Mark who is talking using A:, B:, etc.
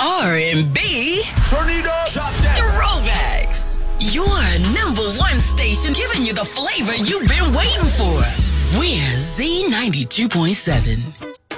A: R&B.
B: Turn it up.
A: Throwbacks. Your number one station giving you the flavor you've been waiting for. We're Z92.7.